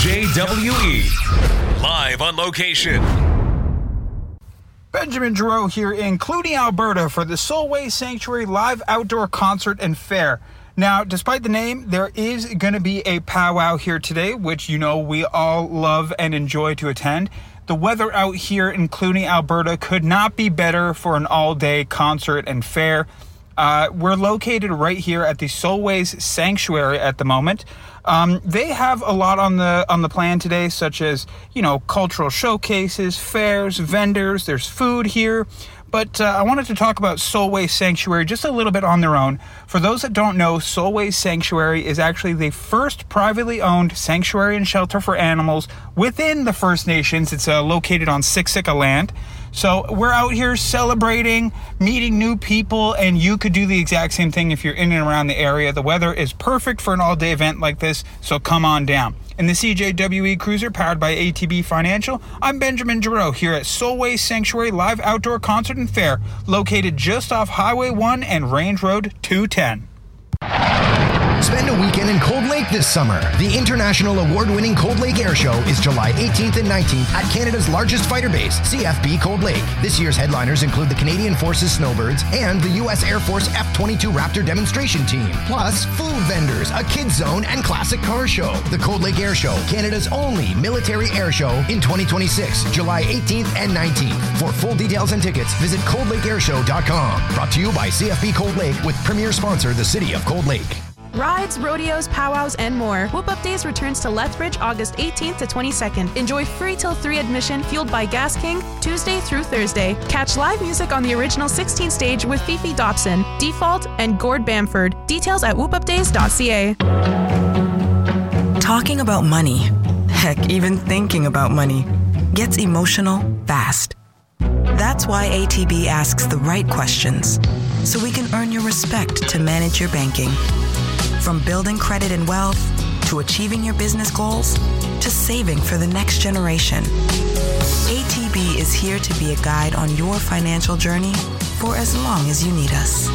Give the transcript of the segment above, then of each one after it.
CJWE. Live on location. Benjamin Giroux here in Clooney, Alberta for the Solway Sanctuary live outdoor concert and fair. Now, despite the name, there is going to be a powwow here today, which you know we all love and enjoy to attend. The weather out here in Clooney, Alberta could not be better for an all-day concert and fair. We're located right here at the Solway's Sanctuary at the moment. They have a lot on the plan today, such as, cultural showcases, fairs, vendors, there's food here. But I wanted to talk about Solway Sanctuary just a little bit on their own. For those that don't know, Solway Sanctuary is actually the first privately owned sanctuary and shelter for animals within the First Nations. It's located on Siksika land. So we're out here celebrating, meeting new people, and you could do the exact same thing if you're in and around the area. The weather is perfect for an all-day event like this, so come on down. In the CJWE Cruiser powered by ATB Financial, I'm Benjamin Giroux here at Solway Sanctuary Live Outdoor Concert and Fair, located just off Highway 1 and Range Road 210. Spend a weekend in Cold Lake this summer. The international award-winning Cold Lake Air Show is July 18th and 19th at Canada's largest fighter base, CFB Cold Lake. This year's headliners include the Canadian Forces Snowbirds and the U.S. Air Force F-22 Raptor demonstration team. Plus, food vendors, a kids zone, and classic car show. The Cold Lake Air Show, Canada's only military air show in 2026, July 18th and 19th. For full details and tickets, visit coldlakeairshow.com. Brought to you by CFB Cold Lake with premier sponsor, the City of Cold Lake. Rides, rodeos, powwows, and more. Whoop Up Days returns to Lethbridge August 18th to 22nd. Enjoy free till 3 admission fueled by Gas King Tuesday through Thursday. Catch live music on the original 16 stage with Fifi Dobson, Default, and Gord Bamford. Details at whoopupdays.ca. Talking about money, heck, even thinking about money, gets emotional fast. That's why ATB asks the right questions, so we can earn your respect to manage your banking. From building credit and wealth, to achieving your business goals, to saving for the next generation. ATB is here to be a guide on your financial journey for as long as you need us.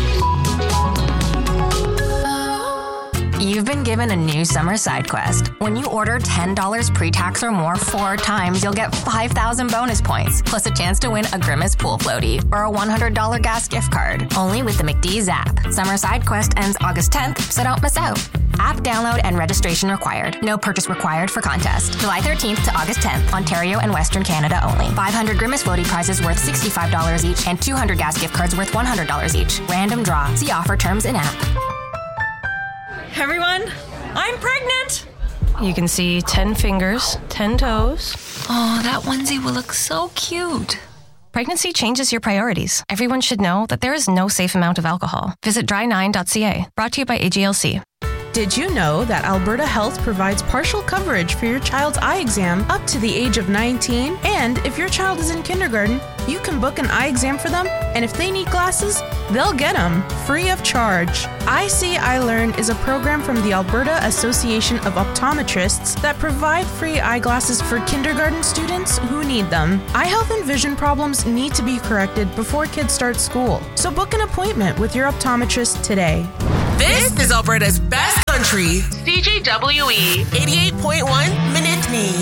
You've been given a new summer side quest. When you order $10 pre-tax or more 4 times, you'll get 5,000 bonus points, plus a chance to win a Grimace pool floaty or a $100 gas gift card. Only with the McDee's app. Summer side quest ends August 10th, so don't miss out. App download and registration required. No purchase required for contest. July 13th to August 10th, Ontario and Western Canada only. 500 Grimace floaty prizes worth $65 each and 200 gas gift cards worth $100 each. Random draw. See offer terms in app. Everyone, I'm pregnant. You can see 10 fingers, 10 toes. Oh, that onesie will look so cute. Pregnancy changes your priorities. Everyone should know that there is no safe amount of alcohol. Visit dry9.ca. Brought to you by AGLC. Did you know that Alberta Health provides partial coverage for your child's eye exam up to the age of 19? And if your child is in kindergarten, you can book an eye exam for them, and if they need glasses, they'll get them free of charge. I See, I Learn is a program from the Alberta Association of Optometrists that provide free eyeglasses for kindergarten students who need them. Eye health and vision problems need to be corrected before kids start school, so book an appointment with your optometrist today. This is Alberta's best country. CJWE 88.1 Minute Me.